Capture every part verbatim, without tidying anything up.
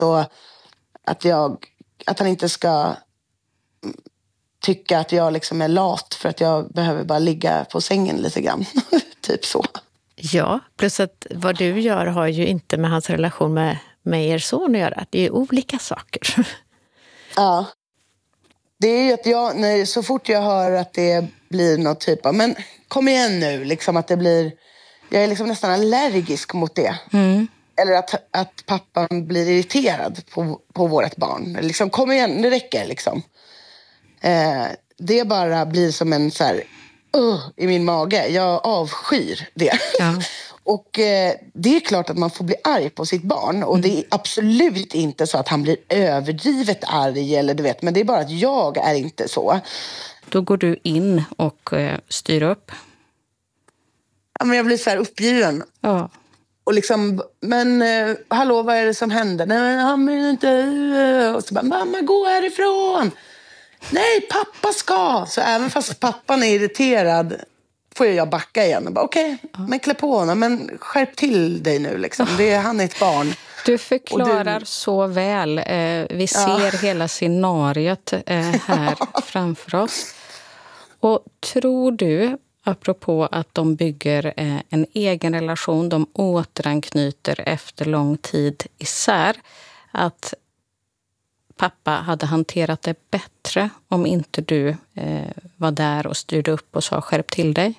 Och att, jag, att han inte ska tycka att jag liksom är lat för att jag behöver bara ligga på sängen lite grann. Typ så. Ja, plus att vad du gör har ju inte med hans relation med, med er son att göra. Det är olika saker. Ja. Det är ju att jag, när, så fort jag hör att det blir något typ av, men kom igen nu, liksom att det blir, jag är liksom nästan allergisk mot det. Mm. Eller att, att pappan blir irriterad på, på vårt barn. Liksom, kom igen, det räcker liksom. Eh, det bara blir som en så här, uh, i min mage. Jag avskyr det. Ja. Och eh, det är klart att man får bli arg på sitt barn. Och mm. det är absolut inte så att han blir överdrivet arg. Eller du vet, men det är bara att jag är inte så. Då går du in och eh, styr upp. Ja, men jag blir så här uppgiven. Ja. Och liksom, men eh, hallå, vad är det som händer? Nej, men han vill inte. Och så bara, mamma, gå härifrån. Nej, pappa ska. Så även fast pappan är irriterad får jag backa igen och bara, okej, okay, ja. men klä på honom, men skärp till dig nu liksom. Det är, han är ett barn. Du förklarar du... så väl. Eh, vi ser ja. hela scenariot eh, här framför oss. Och tror du, apropå att de bygger eh, en egen relation, de återanknyter efter lång tid isär, att pappa hade hanterat det bättre om inte du eh, var där och styrde upp och sa skärp till dig?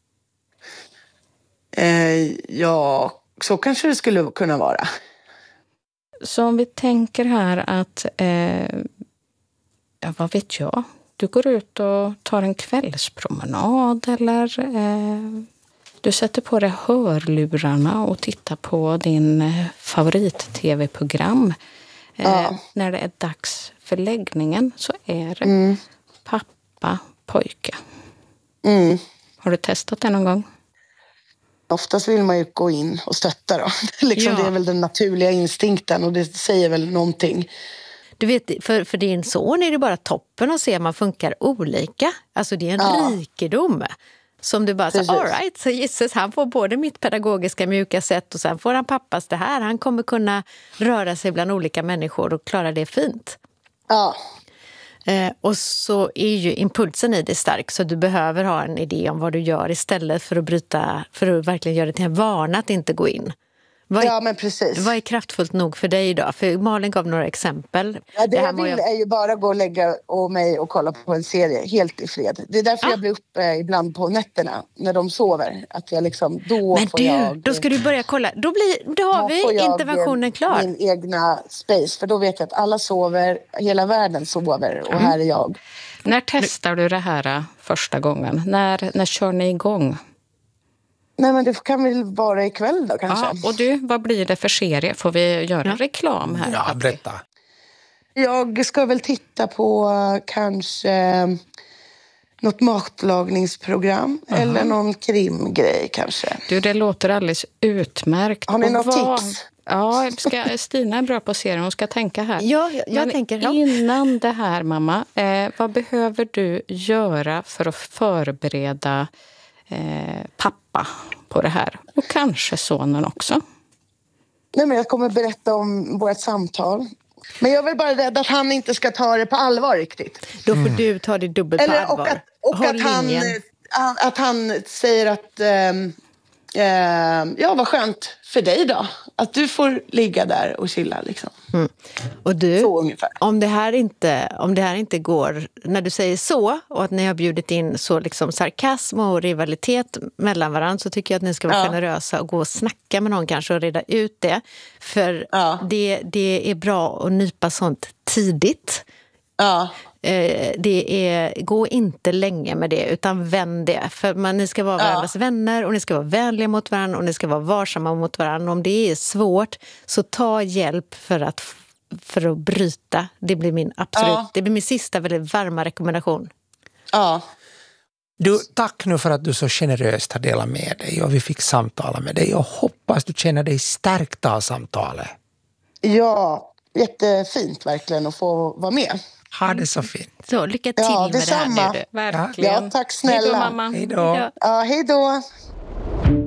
Eh, ja, så kanske det skulle kunna vara. Så om vi tänker här att, eh, ja, vad vet jag, du går ut och tar en kvällspromenad eller eh, du sätter på dig hörlurarna och tittar på din eh, favorit-tv-program. Ja. Eh, när det är dags för läggningen så är det mm. pappa, pojke. Mm. Har du testat det någon gång? Oftast vill man ju gå in och stötta då. liksom ja. Det är väl den naturliga instinkten och det säger väl någonting. Du vet, för, för din son är det bara toppen att se att man funkar olika. Alltså det är en ja. rikedom. Som du bara säger, all right, så gissas han får både mitt pedagogiska mjuka sätt och sen får han pappas det här. Han kommer kunna röra sig bland olika människor och klara det fint. Ja. Eh, och så är ju impulsen i det stark så du behöver ha en idé om vad du gör istället för att bryta, för att verkligen göra det till en vana att inte gå in. Vad är, ja, men precis. Vad är kraftfullt nog för dig då? För Malin gav några exempel. Ja, det, det jag vill jag... är ju bara gå och lägga och mig och kolla på en serie helt i fred. Det är därför ah. jag blir uppe ibland på nätterna när de sover. Att jag liksom, då men får du, jag... då ska du börja kolla. Då, blir, då har då vi interventionen klar. Min egna space. För då vet jag att alla sover, hela världen sover och mm. här är jag. När testar du det här första gången? När, när kör ni igång? Nej, men det kan väl vara ikväll då kanske. Ja, och du, vad blir det för serie? Får vi göra ja. reklam här? Ja, berätta. Jag ska väl titta på kanske något matlagningsprogram uh-huh. eller någon krimgrej kanske. Du, det låter alldeles utmärkt. Har ni något vad... tips? Ja, ska, Stina är bra på serien. Hon ska tänka här. Ja, jag, jag Men tänker. Ja. Innan det här, mamma, eh, vad behöver du göra för att förbereda Eh, pappa på det här och kanske sonen också? Nej, men jag kommer berätta om vårt samtal. Men jag är väl bara rädd att han inte ska ta det på allvar riktigt. Då får mm. du ta det dubbelt Eller, på allvar. Och att, och att, han, att han säger att ähm, ähm, ja, vad skönt för dig då. Att du får ligga där och chilla liksom. Mm. Och du, så ungefär. Om det här inte, om det här inte går, när du säger så och att ni har bjudit in så liksom sarkasm och rivalitet mellan varandra, så tycker jag att ni ska vara ja. generösa och gå och snacka med någon kanske och reda ut det. För ja. det, det är bra att nypa sånt tidigt. Ja. Det är, gå inte länge med det utan vänd det, för man, ni ska vara varandras ja. vänner och ni ska vara vänliga mot varandra och ni ska vara varsamma mot varandra. Om det är svårt så ta hjälp för att, för att bryta. Det blir min absolut, ja. det blir min sista väldigt varma rekommendation. Ja. Du, tack nu för att du så generöst har delat med dig och vi fick samtala med dig. Jag hoppas du känner dig stärkt av samtalet. Ja, jättefint verkligen att få vara med. Ha det så fint. Så, lycka till ja, med det här nu. Verkligen. Ja, tack snälla. Hej då, mamma. Hej då. Ja, hej då.